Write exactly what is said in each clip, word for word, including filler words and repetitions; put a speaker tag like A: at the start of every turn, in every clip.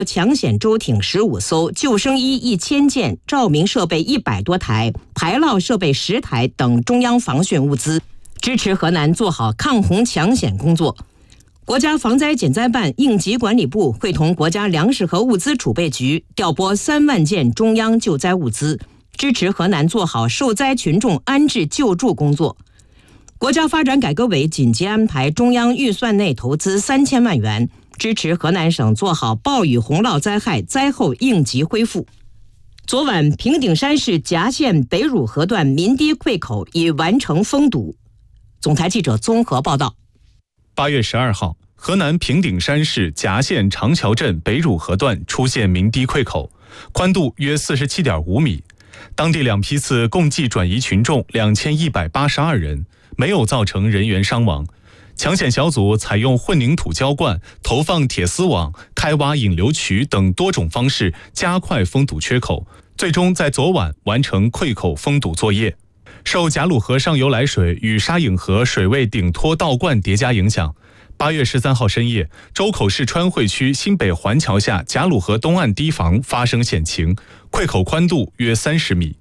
A: 抢险舟艇十五艘、救生衣一千件、照明设备一百多台、排涝设备十台等中央防汛物资，支持河南做好抗洪抢险工作。国家防灾减灾办应急管理部会同国家粮食和物资储备局调拨三万件中央救灾物资，支持河南做好受灾群众安置救助工作。国家发展改革委紧急安排中央预算内投资三千万元，支持河南省做好暴雨洪涝灾害灾后应急恢复。昨晚，平顶山市夹县北汝河段民堤溃口已完成封堵。总台记者综合报道。
B: 八月十二号，河南平顶山市夹县长桥镇北汝河段出现民堤溃口，宽度约四十七点五米。当地两批次共计转移群众两千一百八十二人，没有造成人员伤亡。抢险小组采用混凝土浇灌、投放铁丝网、开挖引流渠等多种方式加快封堵缺口，最终在昨晚完成溃口封堵作业。受贾鲁河上游来水与沙颍河水位顶托倒灌叠加影响，八月十三号深夜，周口市川汇区新北环桥下贾鲁河东岸堤防发生险情，溃口宽度约三十米。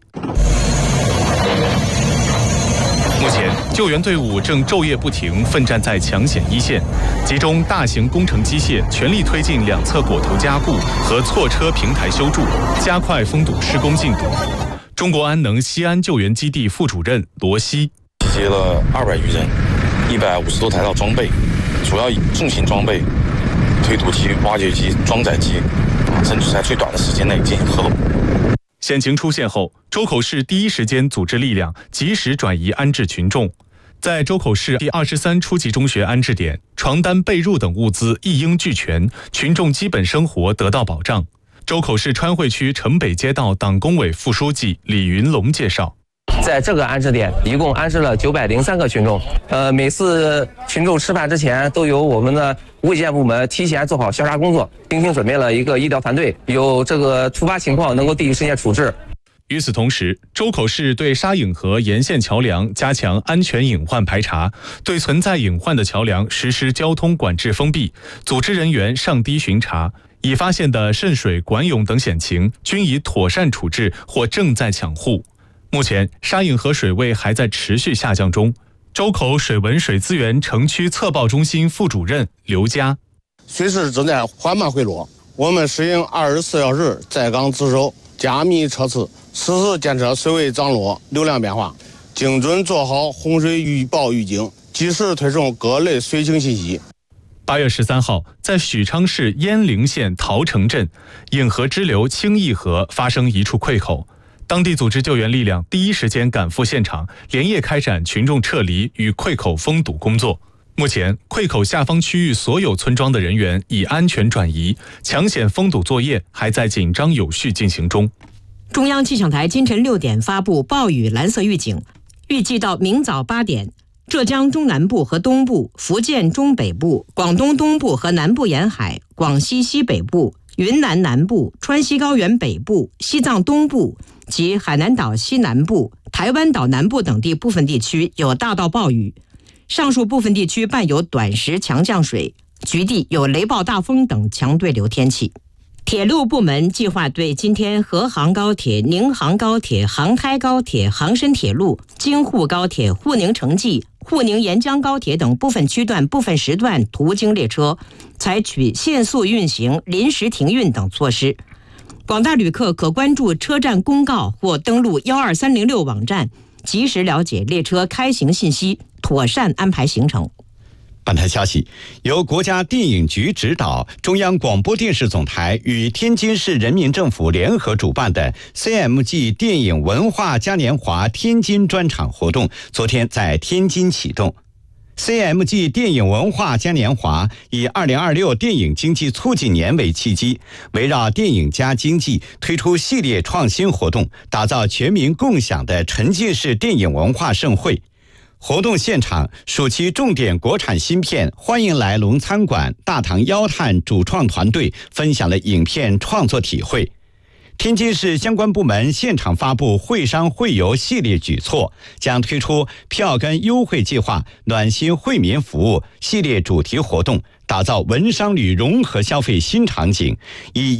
B: 目前，救援队伍正昼夜不停奋战在抢险一线，集中大型工程机械全力推进两侧果头加固和错车平台修筑，加快封堵施工进度。中国安能西安救援基地副主任罗西
C: 集结了二百余人，一百五十多台套装备，主要以重型装备、推土机、挖掘机、装载机，争取在最短的时间内进行合拢。
B: 险情出现后，周口市第一时间组织力量，及时转移安置群众。在周口市第二十三初级中学安置点，床单、被褥等物资一应俱全，群众基本生活得到保障。周口市川汇区城北街道党工委副书记李云龙介绍，
D: 在这个安置点一共安置了九百零三个群众。呃，每次群众吃饭之前，都由我们的卫健部门提前做好消杀工作，精心准备了一个医疗团队，有这个突发情况能够第一时间处置。
B: 与此同时，周口市对沙颍河沿线桥梁加强安全隐患排查，对存在隐患的桥梁实施交通管制封闭，组织人员上堤巡查。已发现的渗水、管涌等险情均已妥善处置或正在抢护。目前，沙颍河水位还在持续下降中。周口水文水资源城区测报中心副主任刘佳，
E: 水势正在缓慢回落，我们实行二十四小时在岗值守、加密测试，实时监测水位涨落、流量变化，精准做好洪水预报预警，及时推送各类水情信息。
B: 八月十三号，在许昌市鄢陵县陶城镇，颍河支流清义河发生一处溃口，当地组织救援力量第一时间赶赴现场，连夜开展群众撤离与溃口封堵工作。目前，溃口下方区域所有村庄的人员已安全转移，抢险封堵作业还在紧张有序进行中。
A: 中央气象台今晨六点发布暴雨蓝色预警，预计到明早八点。浙江中南部和东部、福建中北部、广东东部和南部沿海、广西西北部、云南南部、川西高原北部、西藏东部及海南岛西南部、台湾岛南部等地部分地区有大到暴雨，上述部分地区伴有短时强降水，局地有雷暴大风等强对流天气。铁路部门计划对今天河杭高铁、宁杭高铁、杭开高铁、杭深铁路、京沪高铁、沪宁城际、沪宁沿江高铁等部分区段、部分时段途经列车，采取限速运行、临时停运等措施。广大旅客可关注车站公告或登录一二三零六网站，及时了解列车开行信息，妥善安排行程。
F: 本台消息，由国家电影局指导，中央广播电视总台与天津市人民政府联合主办的 C M G 电影文化嘉年华天津专场活动，昨天在天津启动。C M G 电影文化嘉年华以二零二六电影经济促进年为契机，围绕电影加经济推出系列创新活动，打造全民共享的沉浸式电影文化盛会。活动现场，暑期重点国产新片《欢迎来龙餐馆》大唐妖探主创团队分享了影片创作体会。 天津市相关部门现场发布会商会游系列举措，将推出票根优惠计划、暖心惠民服务系列主题活动，打造文商旅融合消费新场景，以